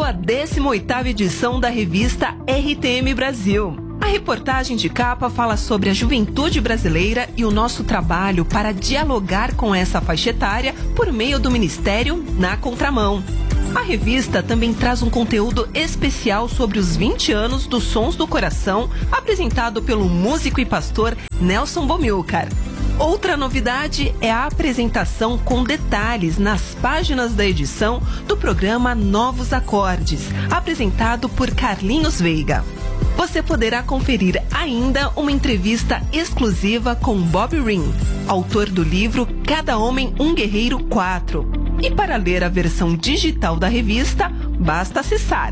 a 18ª edição da revista RTM Brasil. A reportagem de capa fala sobre a juventude brasileira e o nosso trabalho para dialogar com essa faixa etária por meio do Ministério Na Contramão. A revista também traz um conteúdo especial sobre os 20 anos dos Sons do Coração, apresentado pelo músico e pastor Nelson Bomilcar. Outra novidade é a apresentação com detalhes nas páginas da edição do programa Novos Acordes, apresentado por Carlinhos Veiga. Você poderá conferir ainda uma entrevista exclusiva com Bob Ring, autor do livro Cada Homem um Guerreiro 4. E para ler a versão digital da revista, basta acessar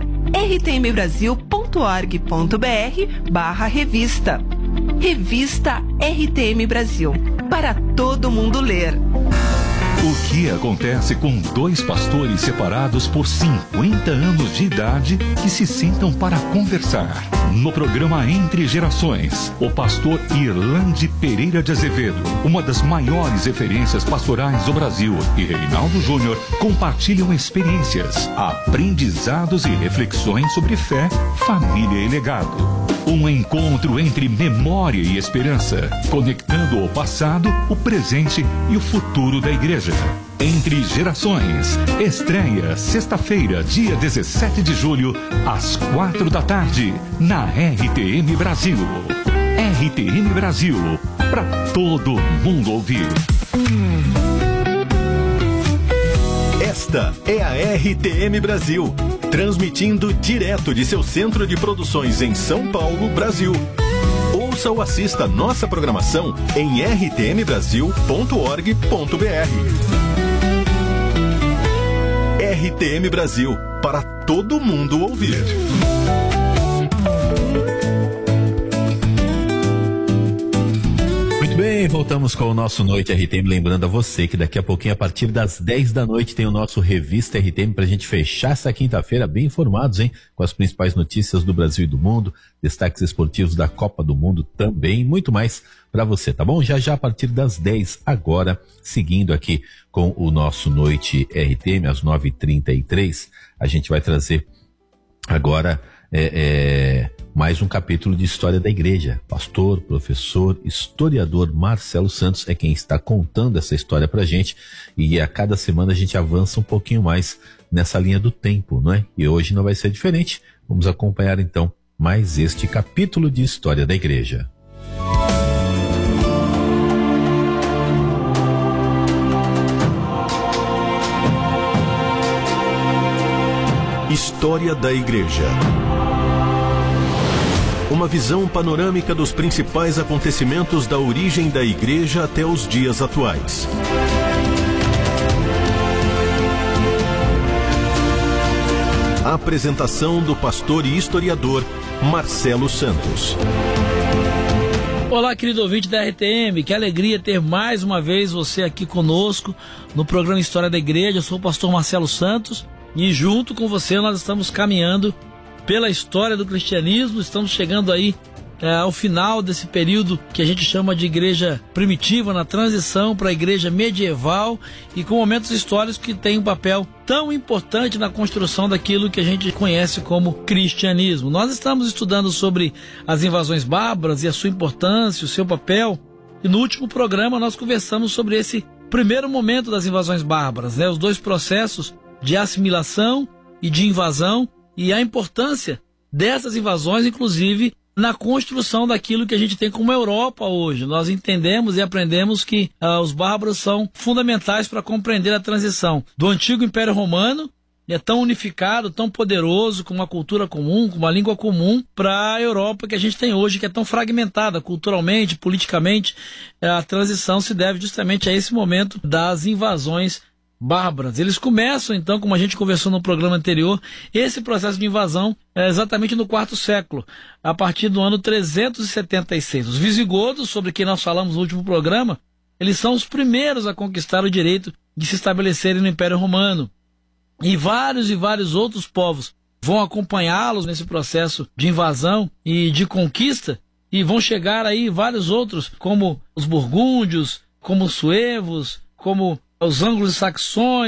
rtmbrasil.org.br/revista. Revista RTM Brasil, para todo mundo ler. O que acontece com dois pastores separados por 50 anos de idade que se sentam para conversar? No programa Entre Gerações, o pastor Irlande Pereira de Azevedo, uma das maiores referências pastorais do Brasil, e Reinaldo Júnior compartilham experiências, aprendizados e reflexões sobre fé, família e legado. Um encontro entre memória e esperança, conectando o passado, o presente e o futuro da igreja. Entre Gerações, estreia sexta-feira, dia 17 de julho, às 4 da tarde, na RTM Brasil. RTM Brasil, para todo mundo ouvir. Esta é a RTM Brasil, transmitindo direto de seu centro de produções em São Paulo, Brasil. Ouça ou assista nossa programação em rtmbrasil.org.br. RTM Brasil, para todo mundo ouvir. Bem, voltamos com o nosso Noite RTM, lembrando a você que daqui a pouquinho, a partir das 10 da noite, tem o nosso Revista RTM pra gente fechar essa quinta-feira bem informados, hein? Com as principais notícias do Brasil e do mundo, destaques esportivos da Copa do Mundo também, muito mais pra você, tá bom? Já a partir das 10, agora, seguindo aqui com o nosso Noite RTM, às 9h33, a gente vai trazer agora mais um capítulo de história da igreja. Pastor, professor, historiador Marcelo Santos é quem está contando essa história pra gente, e a cada semana a gente avança um pouquinho mais nessa linha do tempo, não é? E hoje não vai ser diferente. Vamos acompanhar então mais este capítulo de história da igreja. História da Igreja. Uma visão panorâmica dos principais acontecimentos da origem da Igreja até os dias atuais. A apresentação do pastor e historiador Marcelo Santos. Olá, querido ouvinte da RTM, que alegria ter mais uma vez você aqui conosco no programa História da Igreja. Eu sou o pastor Marcelo Santos e junto com você nós estamos caminhando pela história do cristianismo. Estamos chegando aí ao final desse período que a gente chama de igreja primitiva, na transição para a igreja medieval, e com momentos históricos que têm um papel tão importante na construção daquilo que a gente conhece como cristianismo. Nós estamos estudando sobre as invasões bárbaras e a sua importância, o seu papel, e no último programa nós conversamos sobre esse primeiro momento das invasões bárbaras, os dois processos de assimilação e de invasão, e a importância dessas invasões, inclusive, na construção daquilo que a gente tem como Europa hoje. Nós entendemos e aprendemos que os bárbaros são fundamentais para compreender a transição do antigo Império Romano, tão unificado, tão poderoso, com uma cultura comum, com uma língua comum, para a Europa que a gente tem hoje, que é tão fragmentada culturalmente, politicamente. A transição se deve justamente a esse momento das invasões bárbaras. Eles começam, então, como a gente conversou no programa anterior, esse processo de invasão exatamente no quarto século, a partir do ano 376. Os visigodos, sobre quem nós falamos no último programa, eles são os primeiros a conquistar o direito de se estabelecerem no Império Romano. E vários outros povos vão acompanhá-los nesse processo de invasão e de conquista, e vão chegar aí vários outros, como os burgúndios, como os suevos, como os anglo-saxões,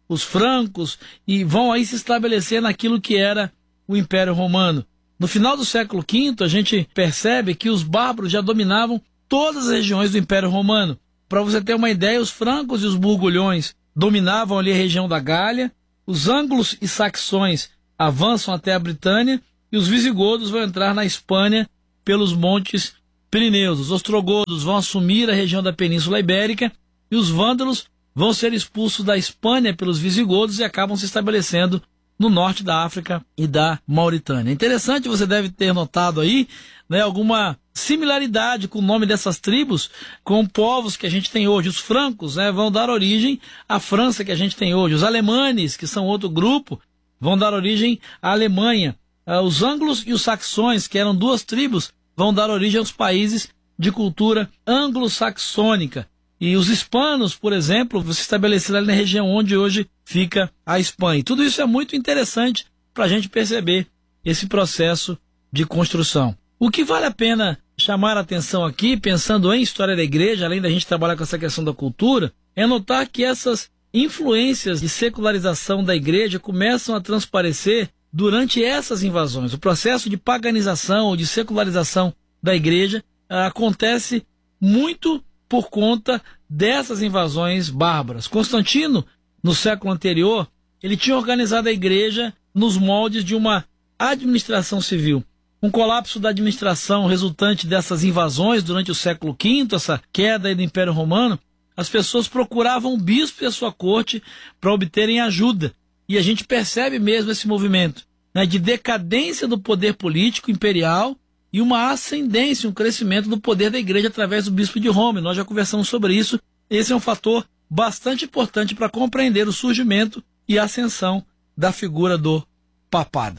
os francos, e vão aí se estabelecer naquilo que era o Império Romano. No final do século V, a gente percebe que os bárbaros já dominavam todas as regiões do Império Romano. Para você ter uma ideia, os francos e os burgulhões dominavam ali a região da Gália, os ângulos e saxões avançam até a Britânia e os visigodos vão entrar na Espanha pelos montes Pirineus. Os ostrogodos vão assumir a região da Península Ibérica e os vândalos vão ser expulsos da Espanha pelos visigodos e acabam se estabelecendo no norte da África e da Mauritânia. Interessante, você deve ter notado aí, né, alguma similaridade com o nome dessas tribos com povos que a gente tem hoje. Os francos, né, vão dar origem à França que a gente tem hoje. Os alemanes, que são outro grupo, vão dar origem à Alemanha. Os ângulos e os saxões, que eram duas tribos, vão dar origem aos países de cultura anglo-saxônica. E os hispanos, por exemplo, se estabeleceram ali na região onde hoje fica a Espanha. E tudo isso é muito interessante para a gente perceber esse processo de construção. O que vale a pena chamar a atenção aqui, pensando em história da igreja, além da gente trabalhar com essa questão da cultura, é notar que essas influências de secularização da igreja começam a transparecer durante essas invasões. O processo de paganização ou de secularização da igreja acontece muito por conta dessas invasões bárbaras. Constantino, no século anterior, ele tinha organizado a igreja nos moldes de uma administração civil. Um colapso da administração resultante dessas invasões durante o século V, essa queda do Império Romano, as pessoas procuravam o bispo e a sua corte para obterem ajuda. E a gente percebe mesmo esse movimento, né, de decadência do poder político imperial e uma ascendência, um crescimento do poder da igreja através do bispo de Roma. Nós já conversamos sobre isso. Esse é um fator bastante importante para compreender o surgimento e a ascensão da figura do papado.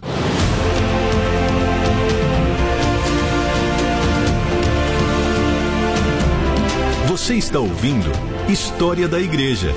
Você está ouvindo História da Igreja.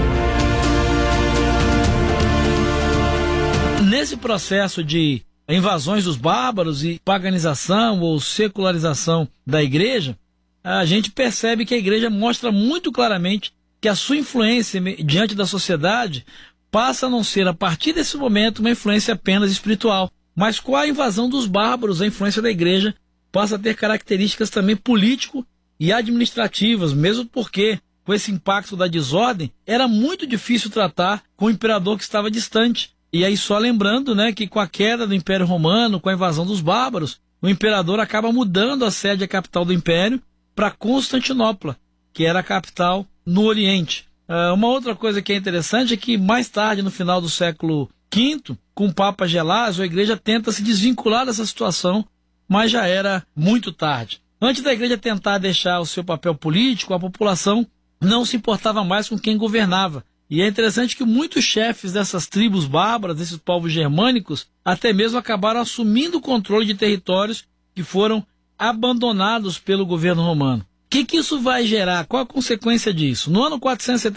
Nesse processo de invasões dos bárbaros e paganização ou secularização da igreja, a gente percebe que a igreja mostra muito claramente que a sua influência diante da sociedade passa a não ser, a partir desse momento, uma influência apenas espiritual. Mas com a invasão dos bárbaros, a influência da igreja passa a ter características também político e administrativas, mesmo porque, com esse impacto da desordem, era muito difícil tratar com o imperador que estava distante. E aí só lembrando, né, que com a queda do Império Romano, com a invasão dos bárbaros, o imperador acaba mudando a sede, a capital do império, para Constantinopla, que era a capital no Oriente. Uma outra coisa que é interessante é que mais tarde, no final do século V, com o Papa Gelásio, a igreja tenta se desvincular dessa situação, mas já era muito tarde. Antes da igreja tentar deixar o seu papel político, a população não se importava mais com quem governava. E é interessante que muitos chefes dessas tribos bárbaras, desses povos germânicos, até mesmo acabaram assumindo o controle de territórios que foram abandonados pelo governo romano. O que isso vai gerar? Qual a consequência disso? No ano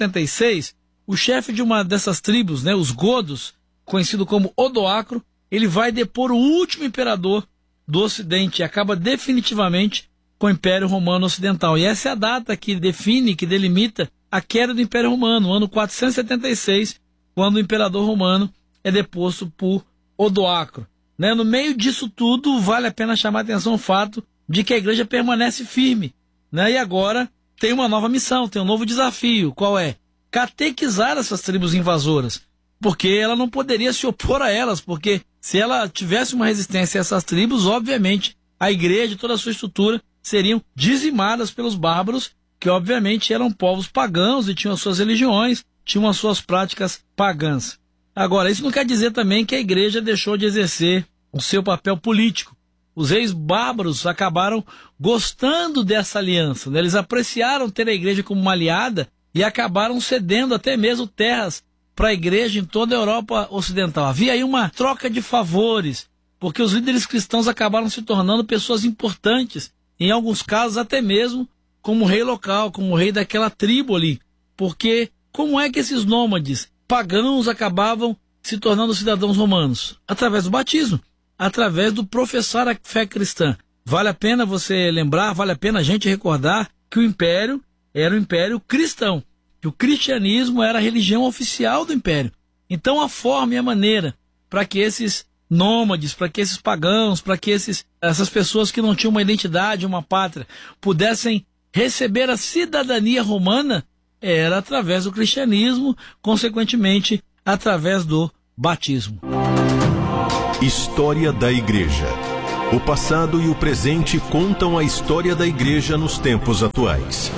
476, o chefe de uma dessas tribos, né, os godos, conhecido como Odoacro, ele vai depor o último imperador do Ocidente e acaba definitivamente com o Império Romano Ocidental. E essa é a data que define, que delimita a queda do Império Romano, no ano 476, quando o imperador romano é deposto por Odoacro. Né? No meio disso tudo, vale a pena chamar a atenção o fato de que a igreja permanece firme. Né? E agora tem uma nova missão, tem um novo desafio. Qual é? Catequizar essas tribos invasoras. Porque ela não poderia se opor a elas, porque se ela tivesse uma resistência a essas tribos, obviamente a igreja e toda a sua estrutura seriam dizimadas pelos bárbaros, que obviamente eram povos pagãos e tinham as suas religiões, tinham as suas práticas pagãs. Agora, isso não quer dizer também que a igreja deixou de exercer o seu papel político. Os reis bárbaros acabaram gostando dessa aliança, né? Eles apreciaram ter a igreja como uma aliada e acabaram cedendo até mesmo terras para a igreja em toda a Europa Ocidental. Havia aí uma troca de favores, porque os líderes cristãos acabaram se tornando pessoas importantes, em alguns casos até mesmo como rei local, como rei daquela tribo ali. Porque como é que esses nômades pagãos acabavam se tornando cidadãos romanos? Através do batismo, através do professar a fé cristã. Vale a pena você lembrar, vale a pena a gente recordar que o império era um império cristão. que o cristianismo era a religião oficial do império. Então a forma e a maneira para que esses nômades, para que esses pagãos, para que essas pessoas que não tinham uma identidade, uma pátria, pudessem receber a cidadania romana era através do cristianismo, consequentemente através do batismo. História da Igreja. O passado e o presente contam a história da Igreja nos tempos atuais.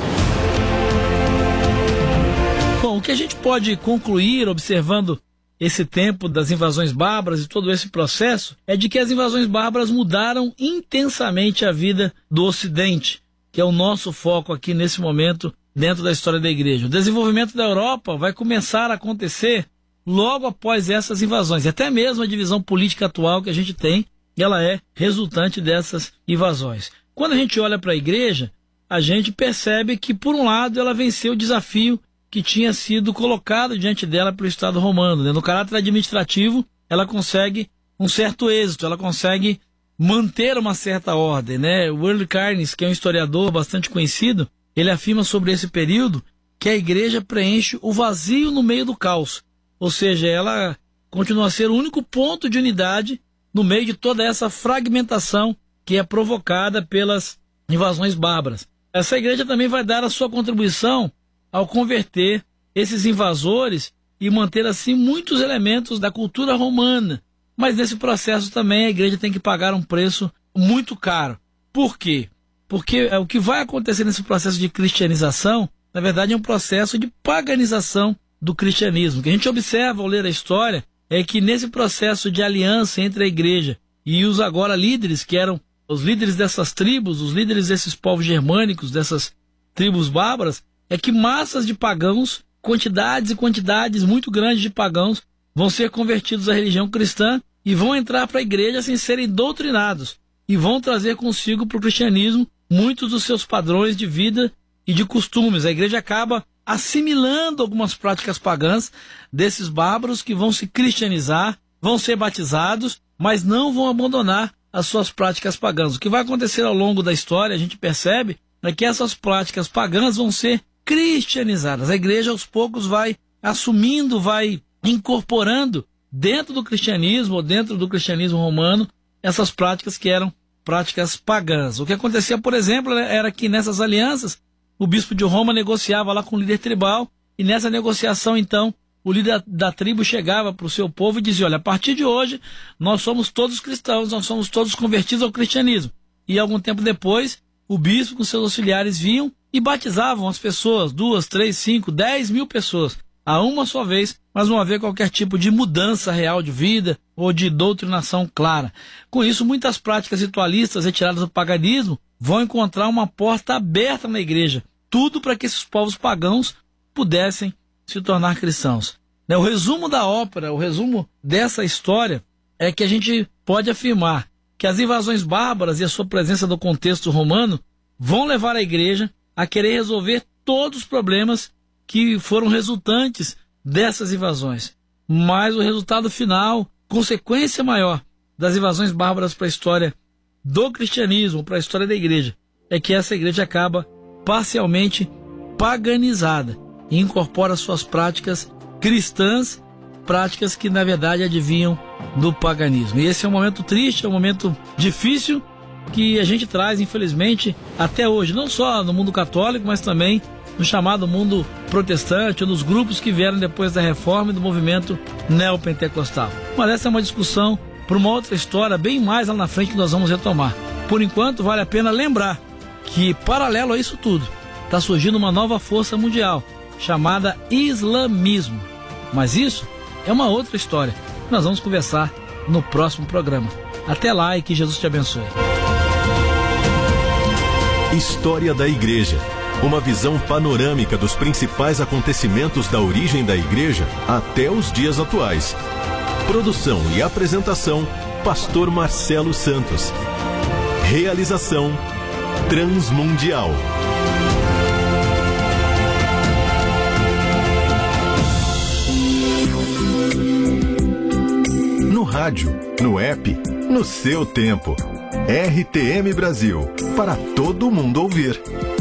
Bom, o que a gente pode concluir observando esse tempo das invasões bárbaras e todo esse processo é de que as invasões bárbaras mudaram intensamente a vida do Ocidente, que é o nosso foco aqui nesse momento dentro da história da Igreja. O desenvolvimento da Europa vai começar a acontecer logo após essas invasões. E até mesmo a divisão política atual que a gente tem, ela é resultante dessas invasões. Quando a gente olha para a Igreja, a gente percebe que, por um lado, ela venceu o desafio que tinha sido colocado diante dela pelo Estado romano. No caráter administrativo, ela consegue um certo êxito, ela consegue manter uma certa ordem. O Earl Cairns, que é um historiador bastante conhecido, ele afirma sobre esse período que a Igreja preenche o vazio no meio do caos. Ou seja, ela continua a ser o único ponto de unidade no meio de toda essa fragmentação que é provocada pelas invasões bárbaras. Essa Igreja também vai dar a sua contribuição ao converter esses invasores e manter assim muitos elementos da cultura romana. Mas nesse processo também a Igreja tem que pagar um preço muito caro. Por quê? Porque o que vai acontecer nesse processo de cristianização, na verdade, é um processo de paganização do cristianismo. O que a gente observa ao ler a história é que nesse processo de aliança entre a Igreja e os agora líderes, que eram os líderes dessas tribos, os líderes desses povos germânicos, dessas tribos bárbaras, é que massas de pagãos, quantidades e quantidades muito grandes de pagãos, vão ser convertidos à religião cristã e vão entrar para a Igreja sem serem doutrinados e vão trazer consigo para o cristianismo muitos dos seus padrões de vida e de costumes. A Igreja acaba assimilando algumas práticas pagãs desses bárbaros que vão se cristianizar, vão ser batizados, mas não vão abandonar as suas práticas pagãs. O que vai acontecer ao longo da história, a gente percebe, é que essas práticas pagãs vão ser cristianizadas. A Igreja aos poucos vai assumindo, vai incorporando dentro do cristianismo, ou dentro do cristianismo romano, essas práticas que eram práticas pagãs. O que acontecia, por exemplo, era que nessas alianças, o bispo de Roma negociava lá com o líder tribal, e nessa negociação, então, o líder da tribo chegava para o seu povo e dizia: olha, a partir de hoje, nós somos todos cristãos, nós somos todos convertidos ao cristianismo. E algum tempo depois, o bispo com seus auxiliares vinham e batizavam as pessoas, 2, 3, 5, 10 mil pessoas, a uma só vez, mas não havia qualquer tipo de mudança real de vida ou de doutrinação clara. Com isso, muitas práticas ritualistas retiradas do paganismo vão encontrar uma porta aberta na Igreja, tudo para que esses povos pagãos pudessem se tornar cristãos. O resumo da ópera, o resumo dessa história é que a gente pode afirmar que as invasões bárbaras e a sua presença no contexto romano vão levar a Igreja a querer resolver todos os problemas que foram resultantes dessas invasões. Mas o resultado final, consequência maior das invasões bárbaras para a história do cristianismo, para a história da Igreja, é que essa Igreja acaba parcialmente paganizada e incorpora suas práticas cristãs, práticas que na verdade advinham do paganismo. E esse é um momento triste, é um momento difícil que a gente traz, infelizmente, até hoje, não só no mundo católico, mas também no chamado mundo protestante, ou nos grupos que vieram depois da Reforma e do movimento neopentecostal. Mas essa é uma discussão para uma outra história, bem mais lá na frente, que nós vamos retomar. Por enquanto, vale a pena lembrar que, paralelo a isso tudo, está surgindo uma nova força mundial, chamada islamismo. Mas isso é uma outra história. Nós vamos conversar no próximo programa. Até lá e que Jesus te abençoe. História da Igreja. Uma visão panorâmica dos principais acontecimentos da origem da Igreja até os dias atuais. Produção e apresentação, Pastor Marcelo Santos. Realização, Transmundial. No rádio, no app, no seu tempo. RTM Brasil, para todo mundo ouvir.